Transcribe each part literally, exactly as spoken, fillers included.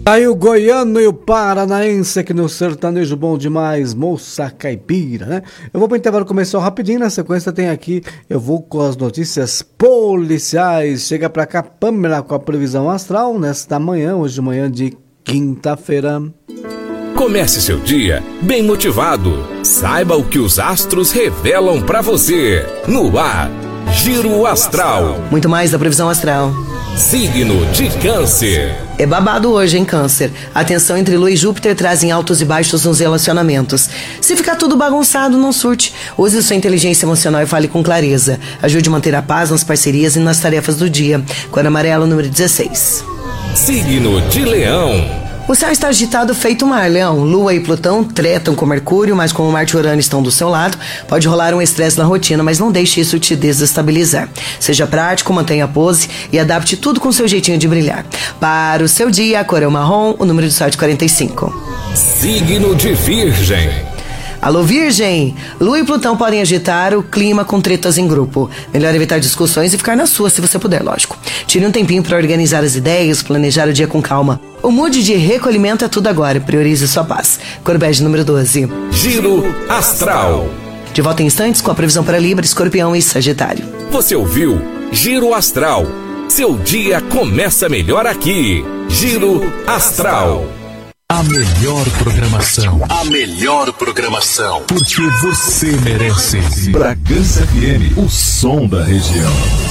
Aí o goiano e o paranaense aqui no sertanejo bom demais, moça caipira, né? Eu vou para o intervalo comercial rapidinho, na sequência tem aqui, eu vou com as notícias policiais. Chega para cá, Pamela, com a previsão astral nesta manhã, hoje de manhã de quinta-feira. Comece seu dia bem motivado. Saiba o que os astros revelam para você. No ar, Giro Astral. Muito mais da previsão astral. Signo de Câncer. É babado hoje, hein, Câncer? A tensão entre Lua e Júpiter trazem altos e baixos nos relacionamentos. Se ficar tudo bagunçado, não surte. Use sua inteligência emocional e fale com clareza. Ajude a manter a paz nas parcerias e nas tarefas do dia. Cor amarela, número dezesseis. Signo de Leão. O céu está agitado feito mar, Leão. Lua e Plutão tretam com Mercúrio, mas como Marte e Urano estão do seu lado, pode rolar um estresse na rotina, mas não deixe isso te desestabilizar. Seja prático, mantenha a pose e adapte tudo com seu jeitinho de brilhar. Para o seu dia, a cor é o marrom, o número de sorte quarenta e cinco. Signo de Virgem. Alô, Virgem! Lua e Plutão podem agitar o clima com tretas em grupo. Melhor evitar discussões e ficar na sua, se você puder, lógico. Tire um tempinho para organizar as ideias, planejar o dia com calma. O mood de recolhimento é tudo agora. Priorize sua paz. Cor bege, número doze. Giro Astral. De volta em instantes com a previsão para Libra, Escorpião e Sagitário. Você ouviu Giro Astral. Seu dia começa melhor aqui. Giro Astral. A melhor programação. A melhor programação. Porque você merece. Bragança F M, o som da região.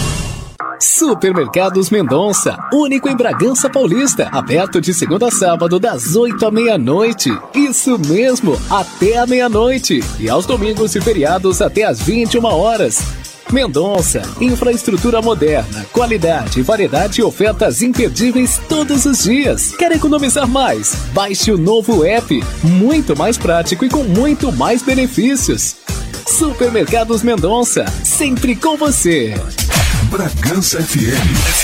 Supermercados Mendonça, único em Bragança Paulista, aberto de segunda a sábado das oito à meia-noite. Isso mesmo, até a meia-noite. E aos domingos e feriados até às vinte e uma horas. Mendonça, infraestrutura moderna, qualidade, variedade e ofertas imperdíveis todos os dias. Quer economizar mais? Baixe o novo app, muito mais prático e com muito mais benefícios. Supermercados Mendonça, sempre com você. Bragança F M.